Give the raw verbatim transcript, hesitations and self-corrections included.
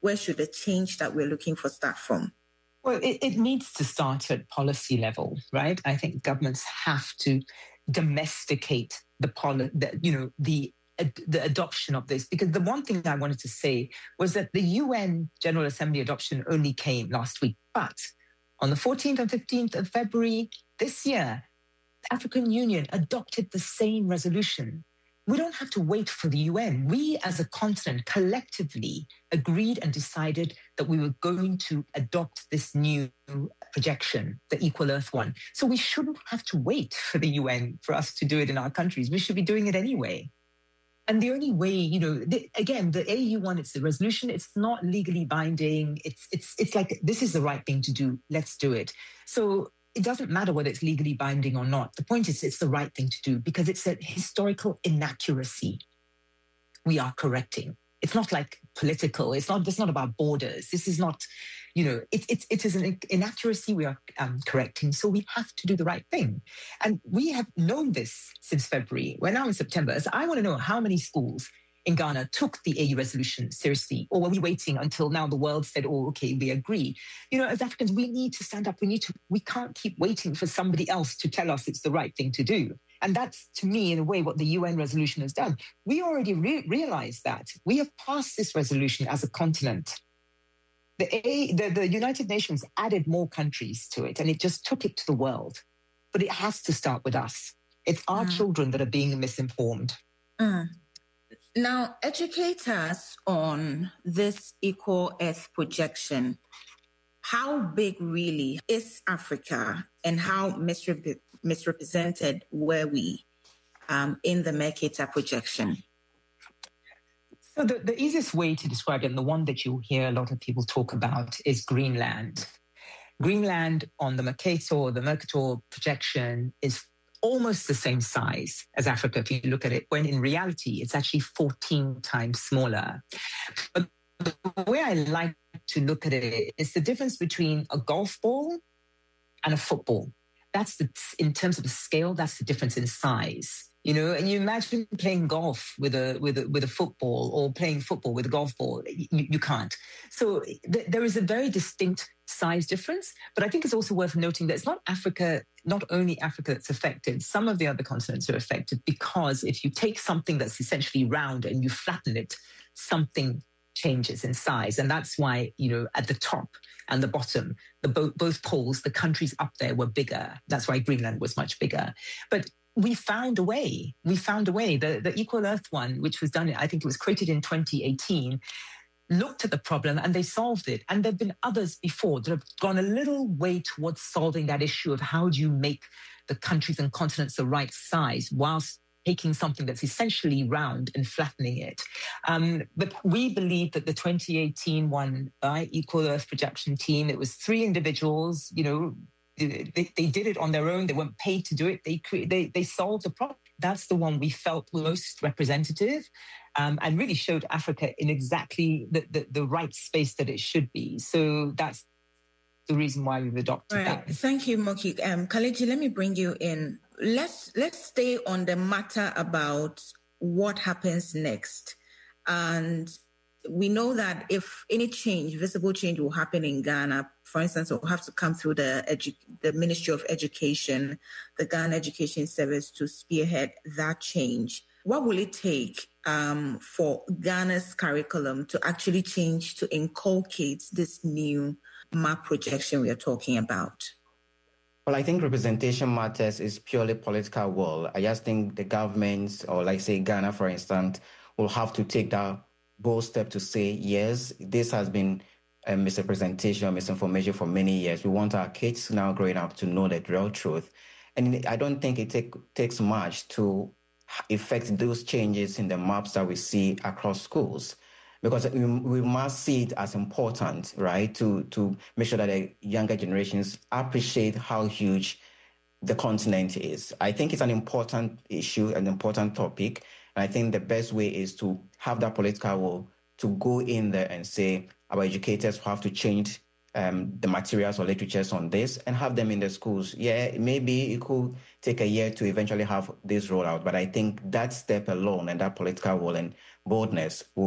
where should the change that we're looking for start from? Well, it, it needs to start at policy level, right? I think governments have to domesticate the, poli- the you know, the the adoption of this, because the one thing I wanted to say was that the U N General Assembly adoption only came last week, but on the fourteenth and fifteenth of February this year, the African Union adopted the same resolution. We don't have to wait for the U N. We as a continent collectively agreed and decided that we were going to adopt this new projection, the Equal Earth one. So we shouldn't have to wait for the U N for us to do it in our countries. We should be doing it anyway. And the only way, you know, the, again, the A U one, it's the resolution. It's not legally binding. It's it's it's like, this is the right thing to do. Let's do it. So it doesn't matter whether it's legally binding or not. The point is, it's the right thing to do because it's a historical inaccuracy we are correcting. It's not like political. It's not. It's not about borders. This is not, you know, it, it, it is an inaccuracy we are um, correcting. So we have to do the right thing. And we have known this since February. We're now in September. So I want to know how many schools in Ghana took the A U resolution seriously, or were we waiting until now the world said, oh, okay, we agree? You know, as Africans, we need to stand up. We need to, we can't keep waiting for somebody else to tell us it's the right thing to do. And that's, to me, in a way, what the U N resolution has done. We already re- realized that. We have passed this resolution as a continent. The, a, the, the United Nations added more countries to it, and it just took it to the world. But it has to start with us. It's our mm. children that are being misinformed. Mm. Now, educate us on this Equal Earth projection. How big really is Africa, and how misrep- misrepresented were we um, in the Mercator projection? So the, the easiest way to describe it, and the one that you hear a lot of people talk about, is Greenland. Greenland on the Mercator or the Mercator projection is almost the same size as Africa, if you look at it, when in reality, it's actually fourteen times smaller. But the way I like to look at it is the difference between a golf ball and a football. That's the, in terms of the scale, that's the difference in size. You know, and you imagine playing golf with a with a with a football, or playing football with a golf ball. You, you can't. So th- there is a very distinct size difference. But I think it's also worth noting that it's not Africa, not only Africa that's affected. Some of the other continents are affected, because if you take something that's essentially round and you flatten it, something changes in size. And that's why, you know, at the top and the bottom, the bo- both poles, the countries up there were bigger. That's why Greenland was much bigger. But we found a way. We found a way. The, the Equal Earth one, which was done, I think it was created in twenty eighteen, looked at the problem and they solved it. And there have been others before that have gone a little way towards solving that issue of how do you make the countries and continents the right size whilst taking something that's essentially round and flattening it. Um, but we believe that the twenty eighteen one by Equal Earth Projection Team, it was three individuals, you know, They, they did it on their own. They weren't paid to do it. They cre- they they solved the problem. That's the one we felt most representative, um, and really showed Africa in exactly the, the, the right space that it should be. So that's the reason why we've adopted right. that. Thank you, Moki. Um, Kalechi, let me bring you in. Let's let's stay on the matter about what happens next. And we know that if any change, visible change will happen in Ghana, for instance, it will have to come through the edu- the Ministry of Education, the Ghana Education Service, to spearhead that change. What will it take um, for Ghana's curriculum to actually change to inculcate this new map projection we are talking about? Well, I think representation matters is purely political will. I just think the governments, or like say Ghana, for instance, will have to take that bold step to say, yes, this has been a misrepresentation or misinformation for many years. We want our kids now growing up to know the real truth. And I don't think it take, takes much to effect those changes in the maps that we see across schools, because we, we must see it as important, right, to, to make sure that the younger generations appreciate how huge the continent is. I think it's an important issue, an important topic. And I think the best way is to have that political will to go in there and say our educators have to change um, the materials or literatures on this and have them in the schools. Yeah, maybe it could take a year to eventually have this rollout, but I think that step alone and that political will and boldness will